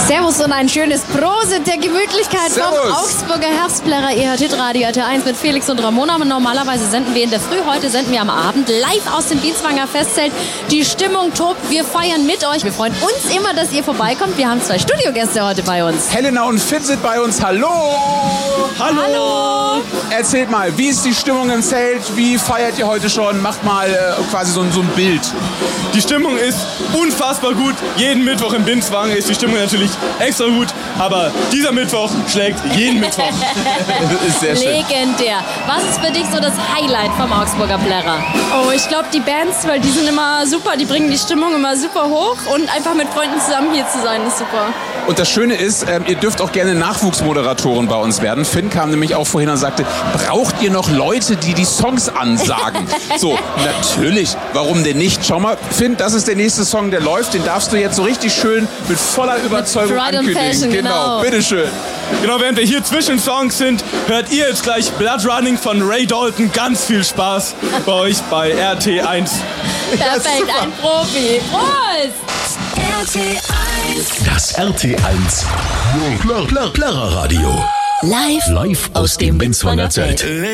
Servus und ein schönes Prosit der Gemütlichkeit Servus. vom Augsburger Herbstplärrer EHT-Radio RT1 mit Felix und Ramona. Normalerweise senden wir in der Früh, heute senden wir am Abend live aus dem Bienzwanger Festzelt. Die Stimmung tobt, wir feiern mit euch. Wir freuen uns immer, dass ihr vorbeikommt. Wir haben 2 Studiogäste heute bei uns. Helena und Finn sind bei uns. Hallo! Hallo! Erzählt mal, wie ist die Stimmung im Zelt? Wie feiert ihr heute schon? Macht mal quasi so ein Bild. Die Stimmung ist unfassbar gut. Jeden Mittwoch im Bienzwanger ist die Stimmung natürlich extra gut. Aber dieser Mittwoch schlägt jeden Mittwoch. Das ist sehr schön. Legendär. Was ist für dich so das Highlight vom Augsburger Plärrer? Oh, ich glaube die Bands, weil die sind immer super, die bringen die Stimmung immer super hoch und einfach mit Freunden zusammen hier zu sein, ist super. Und das Schöne ist, ihr dürft auch gerne Nachwuchsmoderatoren bei uns werden. Finn kam nämlich auch vorhin und sagte, braucht ihr noch Leute, die die Songs ansagen? So, natürlich, warum denn nicht? Schau mal, Finn, das ist der nächste Song, der läuft. Den darfst du jetzt so richtig schön mit voller Überzeugung Pride and ankündigen. Passion, genau. Bitteschön. Genau, während wir hier zwischen Songs sind, hört ihr jetzt gleich Blood Running von Ray Dalton. Ganz viel Spaß bei euch bei RT1. Perfekt, ein Profi. Prost! RT1. Das RT1 Plärrer Radio. Live aus dem Bienzwanger Zelt.